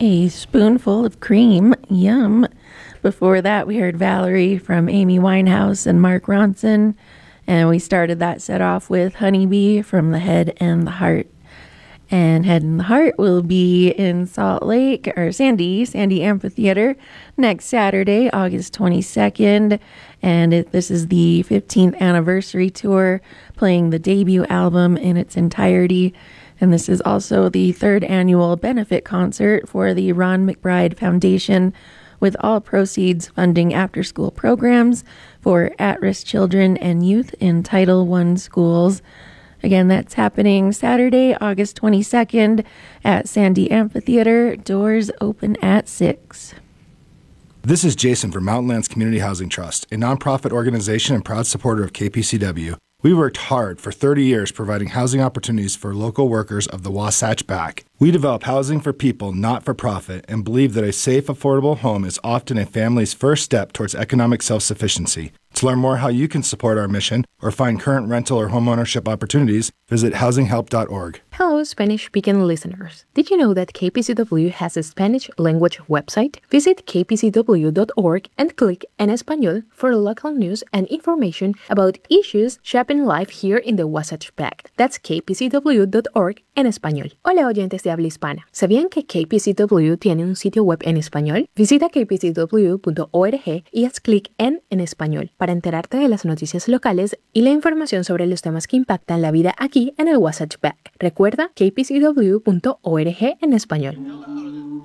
A spoonful of cream. Yum. Before that, we heard Valerie from Amy Winehouse and Mark Ronson. And we started that set off with Honeybee from The Head and the Heart. And Head and the Heart will be in Salt Lake, or Sandy Amphitheater next Saturday, August 22nd. And this is the 15th anniversary tour, playing the debut album in its entirety. And this is also the third annual benefit concert for the Ron McBride Foundation, with all proceeds funding after-school programs for at-risk children and youth in Title I schools. Again, that's happening Saturday, August 22nd at Sandy Amphitheater. Doors open at 6. This is Jason from Mountainlands Community Housing Trust, a nonprofit organization and proud supporter of KPCW. We worked hard for 30 years providing housing opportunities for local workers of the Wasatch Back. We develop housing for people, not for profit, and believe that a safe, affordable home is often a family's first step towards economic self-sufficiency. To learn more how you can support our mission or find current rental or homeownership opportunities, visit housinghelp.org. Hello, Spanish-speaking listeners. Did you know that KPCW has a Spanish language website? Visit kpcw.org and click En Español for local news and information about issues shaping life here in the Wasatch Back. That's kpcw.org en español. Hola, oyentes de habla hispana. ¿Sabían que KPCW tiene un sitio web en español? Visita kpcw.org y haz clic en español para enterarte de las noticias locales y la información sobre los temas que impactan la vida aquí en el Wasatch Back. Recuerda kpcw.org en español.